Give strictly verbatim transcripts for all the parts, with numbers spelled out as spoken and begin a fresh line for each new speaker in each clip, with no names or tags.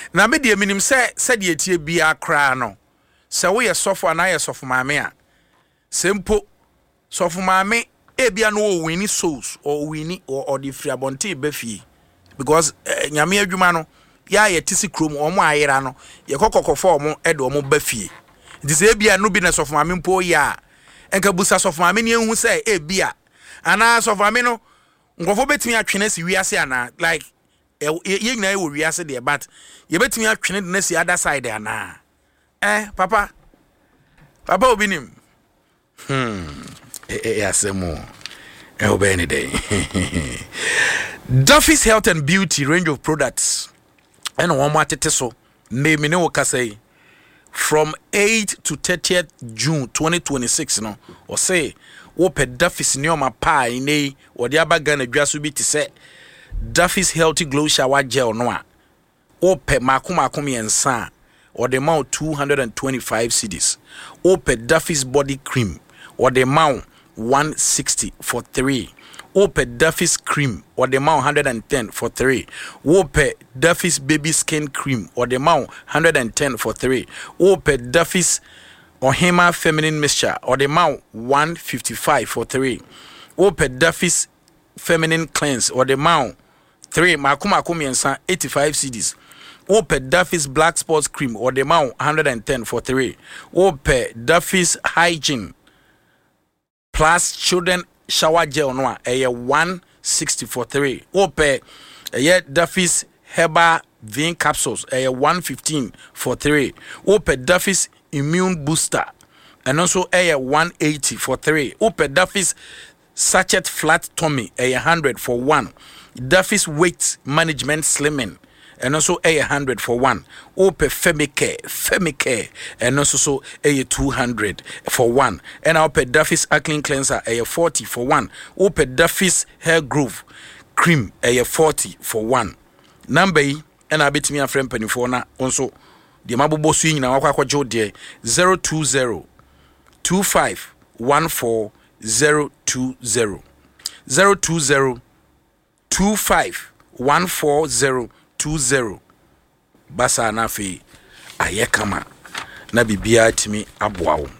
na me de minim se se de etie bia kra no se wo ye sofo na ye sofo maame a sempo sofo maame e bia no wo wini souls or wini or the free abonte be fie because uh, nyame adwuma no ya ye tisi krom omo ayera no ye kokokofo omo e de omo ba fie nti se bia no bi na sofo maame mpo ya enka busa sofo maame ne ehu se e bia ana sofo maame no ngofo betimi atwene si wiase ana like ye nyina e wo wiase de but ye betimi atwene de na si other side ana eh papa papa obinim hmm eh eh asemo eh obeni day Duffy's Health and Beauty range of products and one more tete so me me no say from eighth to thirtieth June twenty twenty-six no or say wo pe Duffy's neoma pa ni wo de aba Ghana dwaso bi te se Duffy's Healthy Glow Shower Gel no a wo pe makoma akom yensa or the amount two hundred twenty-five cedis wo pe Duffy's Body Cream or the amount one sixty for three. Ope Duffy's Cream or the amount one hundred ten for three. Ope Duffy's Baby Skin Cream or the amount one hundred ten for three. Ope Duffy's Ohema Feminine Mixture or the amount one fifty-five for three. Ope Duffy's Feminine Cleanse or the amount three. Makuma kumiensa eighty-five cedis. Ope Duffy's Black Sports Cream or the amount one hundred ten for three. Ope Duffy's Hygiene Plus Children Shower Gel no a one sixty for three. Ope a Duffy's Herbal Vein Capsules a one fifteen for three. Ope Duffy's Immune Booster and also a one eighty for three. Ope Duffy's Sachet Flat Tummy a hundred for one. Duffy's Weight Management Slimming and also a hundred for one. Ope Femicare, Femicare, and also so a two hundred for one. And Ope Duffy's Acne Cleanser a forty for one. Ope Duffy's Hair Groove Cream a forty for one. Number e, and I bet me a friend penny for na also the Mabubo swing na wakwa jo de zero two zero two five one four zero two zero zero two zero two five one four zero two zero. Basa na fe ayekama na bibia timi aboawo.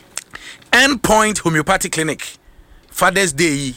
Endpoint Homeopathic Clinic Father's Day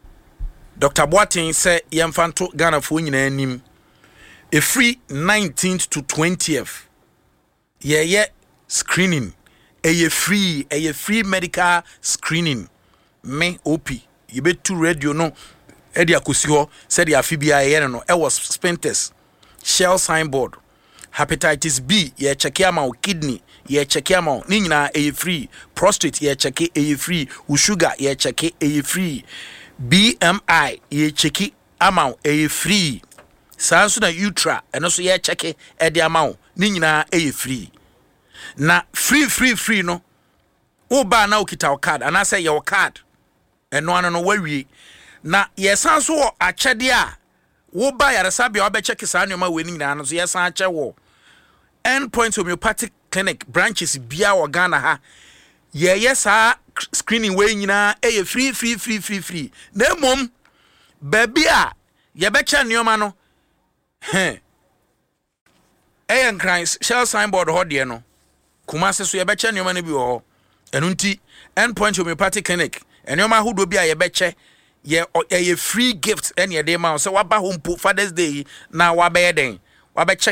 Doctor Boateng say yemfanto Ghana fo nyina anim a free nineteenth to twentieth yeah yeah screening a free a free medical screening me op you bet to radio no e dia kosi ho said ya fibia ye no e was spenters Shell signboard hepatitis B ye check ama kidney ye check ama ni nyina e free prostate ye check e free u sugar ye check e free B M I ye check ama e free sanso na utra eno so ye check e de ama ni nyina e free na free free free no wo ba na okita o card ana say your card eno ano no wawie na ye sanso wo achede a wo ba yare sabe wo be check sa nyoma we ni nyina no so ye san ache wo Endpoint Homeopathic Clinic branches bia wo Ghana ha ye yes ha screening we nyina e free free free free free na mom baby a ye be che nyoma no he e en Shell signboard ho de no Kumase so ye be che nyoma no bi wo enu nti Endpoint Homeopathic Clinic enyoma hudo bi a ye be che ye ye free gift any day ma so waba home Father's Day na wabe den wabe check